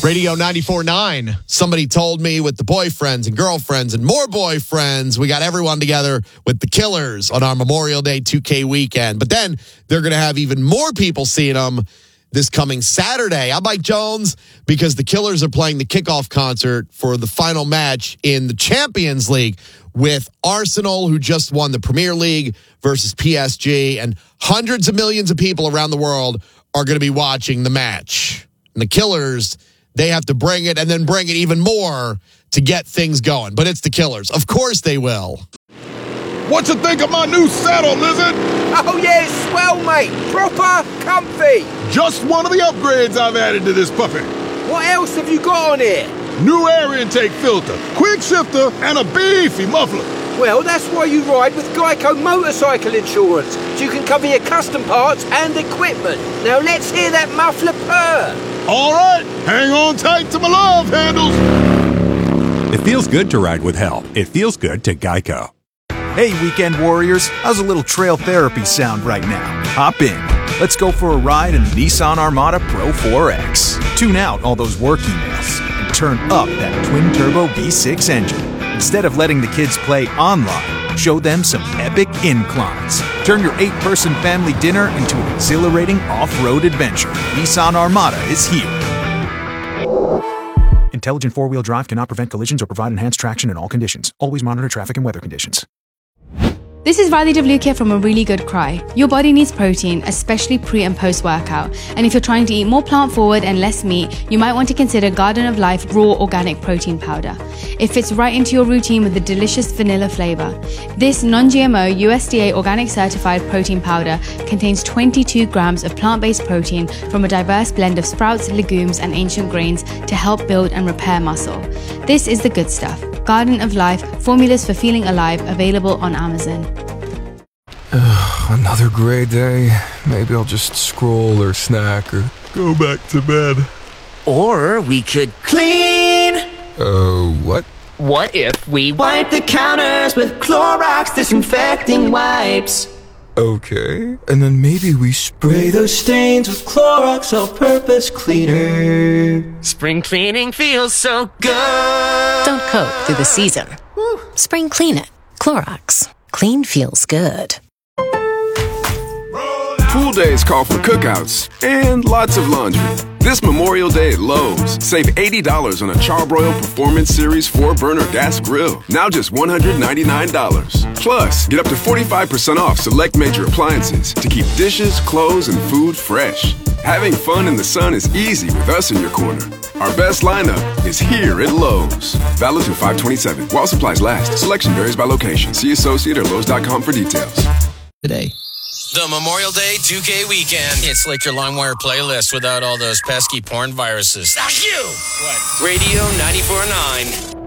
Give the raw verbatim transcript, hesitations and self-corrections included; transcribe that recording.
Radio ninety-four point nine. Somebody told me with the boyfriends and girlfriends and more boyfriends, we got everyone together with the Killers on our Memorial Day two K weekend. But then they're going to have even more people seeing them this coming Saturday. I'm Mike Jones because the Killers are playing the kickoff concert for the final match in the Champions League with Arsenal, who just won the Premier League, versus P S G. And hundreds of millions of people around the world are going to be watching the match. And the Killers, they have to bring it and then bring it even more to get things going. But it's the Killers. Of course they will. What you think of my new saddle, Lizard? Oh, yeah, it's swell, mate. Proper comfy. Just one of the upgrades I've added to this puppy. What else have you got on here? New air intake filter, quick shifter, and a beefy muffler. Well, that's why you ride with Geico Motorcycle Insurance, so you can cover your custom parts and equipment. Now let's hear that muffler purr. All right, hang on tight to my love handles. It feels good to ride with help. It feels good to Geico. Hey, weekend warriors, how's a little trail therapy sound right now? Hop in. Let's go for a ride in the Nissan Armada Pro four X. Tune out all those work emails and turn up that twin-turbo V six engine. Instead of letting the kids play online, show them some epic inclines. Turn your eight-person family dinner into an exhilarating off-road adventure. Nissan Armada is here. Intelligent four-wheel drive cannot prevent collisions or provide enhanced traction in all conditions. Always monitor traffic and weather conditions. This is Riley Devlukia from A Really Good Cry. Your body needs protein, especially pre and post workout. And if you're trying to eat more plant forward and less meat, you might want to consider Garden of Life Raw Organic Protein Powder. It fits right into your routine with a delicious vanilla flavor. This non-G M O U S D A organic certified protein powder contains twenty-two grams of plant-based protein from a diverse blend of sprouts, legumes, and ancient grains to help build and repair muscle. This is the good stuff. Garden of Life, formulas for feeling alive, available on Amazon. Ugh, another gray day. Maybe I'll just scroll or snack or go back to bed. Or we could clean. Uh, what? What if we wipe the counters with Clorox disinfecting wipes? Okay, and then maybe we spray those stains with Clorox all-purpose cleaner. Spring cleaning feels so good. Don't cope through the season. Woo. Spring clean it. Clorox. Clean feels good. Pool days call for cookouts and lots of laundry. This Memorial Day at Lowe's, save eighty dollars on a Charbroil Performance Series four burner gas grill. Now just one hundred ninety-nine dollars. Plus, get up to forty-five percent off select major appliances to keep dishes, clothes, and food fresh. Having fun in the sun is easy with us in your corner. Our best lineup is here at Lowe's. Valid through five twenty-seven. While supplies last. Selection varies by location. See associate or Lowe's dot com for details. Today. The Memorial Day two K weekend. It's like your LimeWire playlist without all those pesky porn viruses. Fuck you! What? Radio ninety-four point nine.